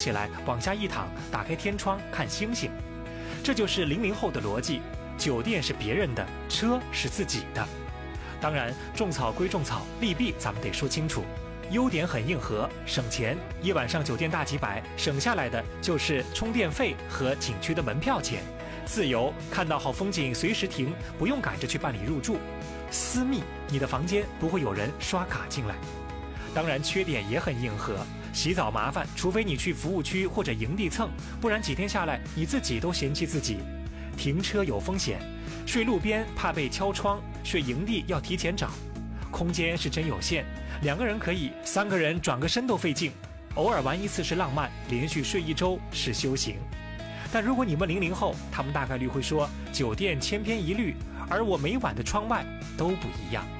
起来，往下一躺，打开天窗看星星。这就是00后的逻辑，酒店是别人的，车是自己的。当然，种草归种草，利弊咱们得说清楚。优点很硬核，省钱，一晚上酒店大几百，省下来的就是充电费和景区的门票钱。自由，看到好风景随时停，不用赶着去办理入住。私密，你的房间不会有人刷卡进来。当然，缺点也很硬核，洗澡麻烦，除非你去服务区或者营地蹭，不然几天下来你自己都嫌弃自己。停车有风险，睡路边怕被敲窗，睡营地要提前找。空间是真有限，2个人可以，3个人转个身都费劲。偶尔玩一次是浪漫，连续睡1周是修行。但如果你们00后，他们大概率会说酒店千篇一律，而我每晚的窗外都不一样。